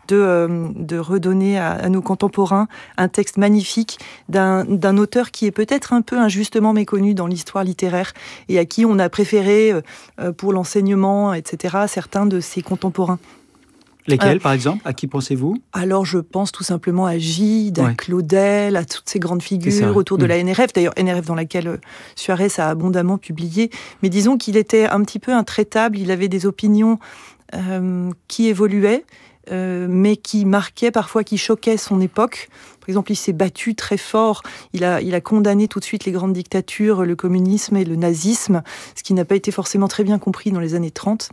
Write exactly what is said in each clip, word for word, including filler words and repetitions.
de, euh, de redonner à, à nos contemporains un texte magnifique d'un, d'un auteur qui est peut-être un peu injustement méconnu dans l'histoire littéraire et à qui on a préféré, euh, pour l'enseignement, et cetera, certains de ses contemporains. Lesquels, Euh, par exemple? À qui pensez-vous? Alors, je pense tout simplement à Gide, à ouais. Claudel, à toutes ces grandes figures ça, autour de mmh. la N R F. D'ailleurs, N R F dans laquelle euh, Suarez a abondamment publié. Mais disons qu'il était un petit peu intraitable. Il avait des opinions euh, qui évoluaient, euh, mais qui marquaient parfois, qui choquaient son époque. Par exemple, il s'est battu très fort. Il a, il a condamné tout de suite les grandes dictatures, le communisme et le nazisme, ce qui n'a pas été forcément très bien compris dans les années trente.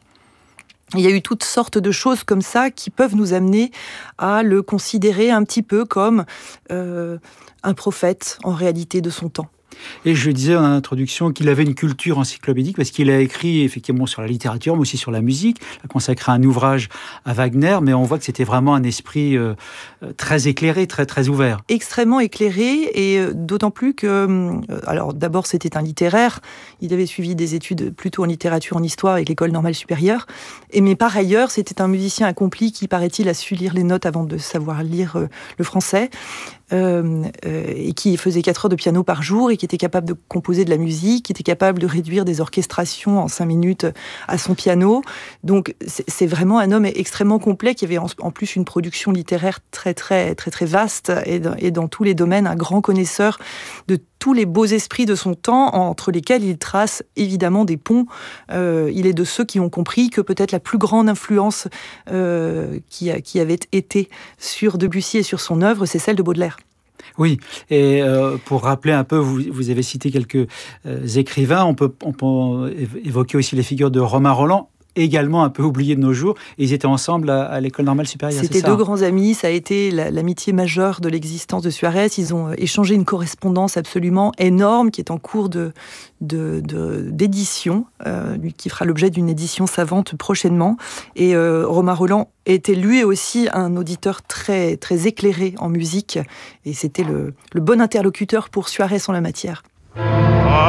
Il y a eu toutes sortes de choses comme ça qui peuvent nous amener à le considérer un petit peu comme euh, un prophète, en réalité, de son temps. Et je disais en introduction qu'il avait une culture encyclopédique parce qu'il a écrit effectivement sur la littérature, mais aussi sur la musique. Il a consacré un ouvrage à Wagner, mais on voit que c'était vraiment un esprit euh, très éclairé, très, très ouvert. Extrêmement éclairé, et d'autant plus que... Euh, alors d'abord, c'était un littéraire. Il avait suivi des études plutôt en littérature, en histoire avec l'École normale supérieure. Et, mais par ailleurs, c'était un musicien accompli qui, paraît-il, a su lire les notes avant de savoir lire euh, le français. Euh, euh, et qui faisait quatre heures de piano par jour et qui était capable de composer de la musique, qui était capable de réduire des orchestrations en cinq minutes à son piano. Donc c'est, c'est vraiment un homme extrêmement complet qui avait en, en plus une production littéraire très très très très vaste et dans, et dans tous les domaines un grand connaisseur de tous les beaux esprits de son temps, entre lesquels il trace évidemment des ponts. Euh, il est de ceux qui ont compris que peut-être la plus grande influence euh, qui, a, qui avait été sur Debussy et sur son œuvre, c'est celle de Baudelaire. Oui, et euh, pour rappeler un peu, vous, vous avez cité quelques euh, écrivains, on peut, on peut évoquer aussi les figures de Romain Rolland, également un peu oublié de nos jours. Ils étaient ensemble à, à l'École normale supérieure. C'était c'est ça, deux hein. grands amis, ça a été la, l'amitié majeure de l'existence de Suarez. Ils ont échangé une correspondance absolument énorme qui est en cours de, de, de, d'édition, euh, qui fera l'objet d'une édition savante prochainement. Et euh, Romain Rolland était lui aussi un auditeur très, très éclairé en musique, et c'était le, le bon interlocuteur pour Suarez en la matière.